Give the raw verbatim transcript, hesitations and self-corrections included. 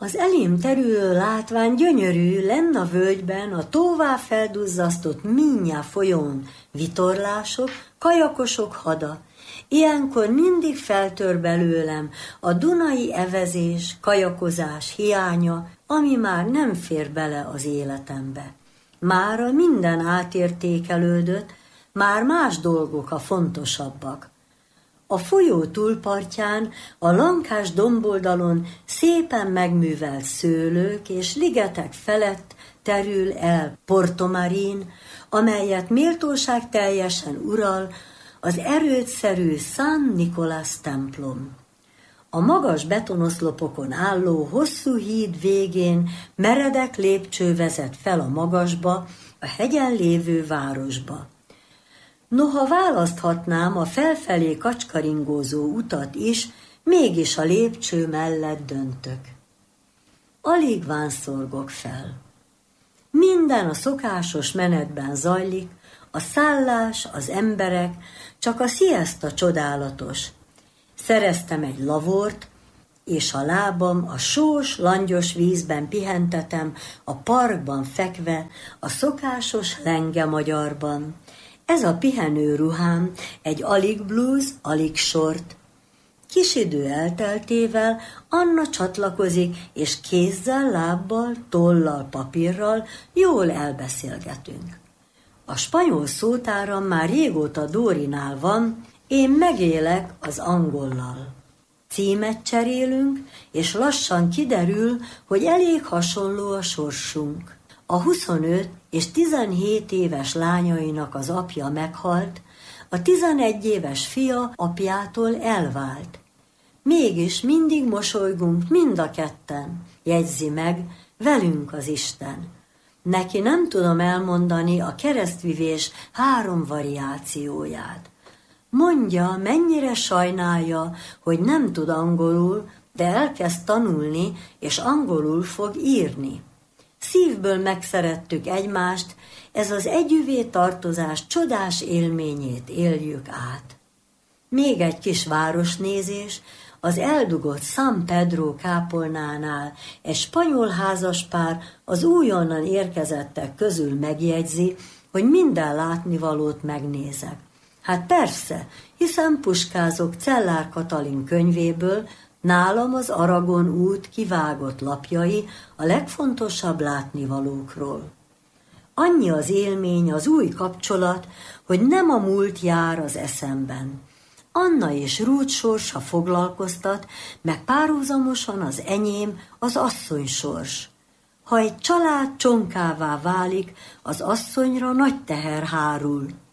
Az elém terülő látvány gyönyörű, lenn a völgyben, a tóvá felduzzasztott Minnyá folyón vitorlások, kajakosok hada. Ilyenkor mindig feltör belőlem a dunai evezés, kajakozás hiánya, ami már nem fér bele az életembe. Mára minden átértékelődött, már más dolgok a fontosabbak. A folyó túlpartján, a lankás domboldalon szépen megművelt szőlők és ligetek felett terül el Porto Marín, amelyet méltóság teljesen ural az erődszerű San Nicolás templom. A magas betonoszlopokon álló hosszú híd végén meredek lépcső vezet fel a magasba, a hegyen lévő városba. Noha választhatnám a felfelé kacskaringózó utat is, mégis a lépcső mellett döntök. Alig vánszorgok fel. Minden a szokásos menetben zajlik, a szállás, az emberek, csak a siesta csodálatos. Szereztem egy lavort, és a lábam a sós, langyos vízben pihentetem, a parkban fekve, a szokásos lenge magyarban. Ez a pihenő ruhám, egy alig blúz, alig sort. Kis idő elteltével Anna csatlakozik, és kézzel, lábbal, tollal, papírral jól elbeszélgetünk. A spanyol szótáram már régóta Dórinál van, én megélek az angollal. Címet cserélünk, és lassan kiderül, hogy elég hasonló a sorsunk. A huszonöt és tizenhét éves lányainak az apja meghalt, a tizenegy éves fia apjától elvált. Mégis mindig mosolygunk mind a ketten, jegyzi meg, velünk az Isten. Neki nem tudom elmondani a keresztvivés három variációját. Mondja, mennyire sajnálja, hogy nem tud angolul, de elkezd tanulni, és angolul fog írni. Szívből megszerettük egymást, ez az együvé tartozás csodás élményét éljük át. Még egy kis városnézés, az eldugott San Pedro kápolnánál egy spanyol házaspár az újonnan érkezettek közül megjegyzi, hogy minden látnivalót megnézek. Hát persze, hiszen puskázok Czellár Katalin könyvéből, nálam az Aragon út kivágott lapjai a legfontosabb látnivalókról. Annyi az élmény, az új kapcsolat, hogy nem a múlt jár az eszemben. Anna és Ruth sorsa foglalkoztat, meg párhuzamosan az enyém, az asszony sors. Ha egy család csonkává válik, az asszonyra nagy teher hárul.